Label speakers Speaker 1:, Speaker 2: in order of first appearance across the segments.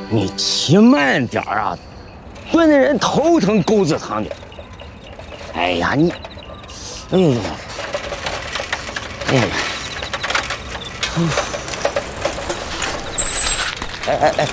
Speaker 1: 你骑慢点啊，炖的人头疼狗子疼的。哎呀你，哎呀，哎呀，哎，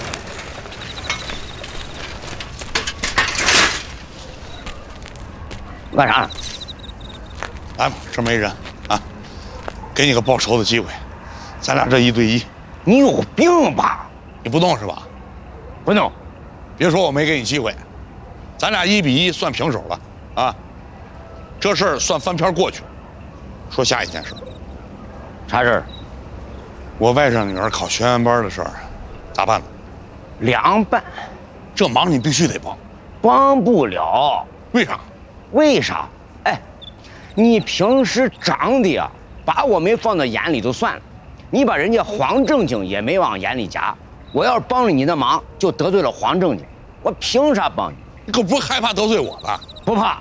Speaker 1: 干啥？
Speaker 2: 来吧，这没人啊，给你个报仇的机会，咱俩这1对1。
Speaker 1: 你有病吧？
Speaker 2: 你不动是吧？
Speaker 1: 不动。
Speaker 2: 别说我没给你机会，咱俩1比1算平手了啊！这事儿算翻篇过去了。说下一件事。
Speaker 1: 啥事儿？
Speaker 2: 我外甥女儿考学员班的事儿，咋办呢
Speaker 1: 凉拌。
Speaker 2: 这忙你必须得帮。
Speaker 1: 帮不了。
Speaker 2: 为啥？
Speaker 1: 为啥？哎，你平时长得呀，把我没放到眼里就算了，你把人家黄正经也没往眼里夹。我要是帮了你的忙，就得罪了黄正经，我凭啥帮你？
Speaker 2: 你可不害怕得罪我吧？
Speaker 1: 不怕。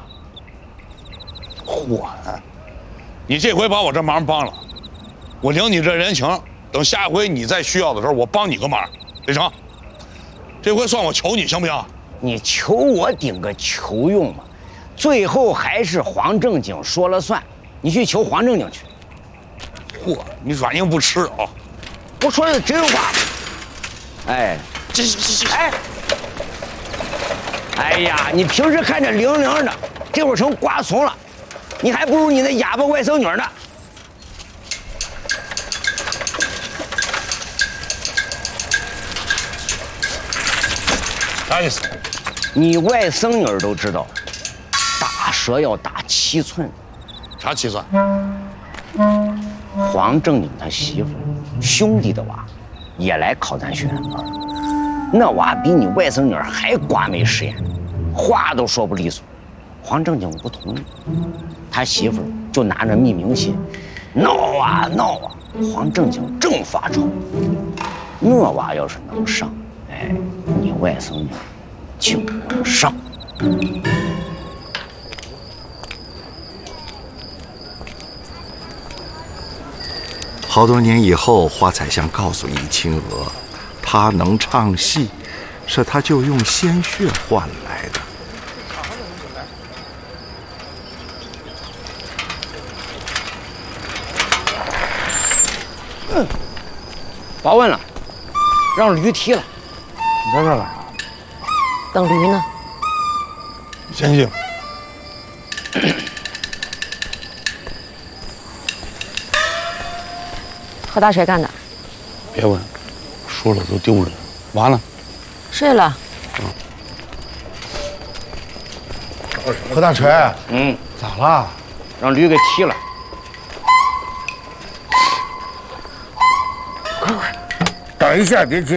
Speaker 2: 嚯！你这回把我这忙帮了，我领你这人情，等下回你再需要的时候，我帮你个忙，得成？这回算我求你，行不行？
Speaker 1: 你求我顶个球用吗？最后还是黄正经说了算，你去求黄正经去。
Speaker 2: 嚯，你软硬不吃啊！
Speaker 1: 我说的是真话。哎，
Speaker 2: 这，
Speaker 1: 哎呀，你平时看着灵灵的，这会儿成瓜怂了，你还不如你那哑巴外甥女呢。
Speaker 2: 啥意思？
Speaker 1: 你外甥女都知道，打蛇要打7寸。
Speaker 2: 啥7寸？
Speaker 1: 黄正经他媳妇兄弟的娃也来考咱学员班，那娃比你外甥女还瓜没实眼，话都说不利索。黄正经不同意，他媳妇就拿着密名信闹啊闹啊，黄正经正发愁。那娃要是能上，哎，你外甥女就能上。
Speaker 3: 好多年以后，花彩香告诉易清娥，她能唱戏，是她就用鲜血换来的。
Speaker 1: 报完了，让驴踢了。
Speaker 2: 你在这干啥？
Speaker 4: 等驴呢。
Speaker 2: 你先进。
Speaker 4: 何大锤干的。
Speaker 2: 别问，说了都丢人。娃呢？
Speaker 4: 睡了。
Speaker 5: 何大锤，咋了？
Speaker 1: 让驴给踢了。
Speaker 5: 快，等一下，别急。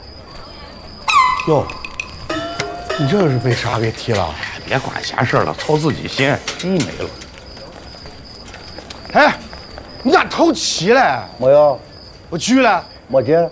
Speaker 5: 哟，你这是被啥给踢了？
Speaker 2: 别管闲事了，操自己心，真没了。
Speaker 5: 哎，你咋偷骑嘞？
Speaker 6: 没有，
Speaker 5: 我去了，
Speaker 6: 没接。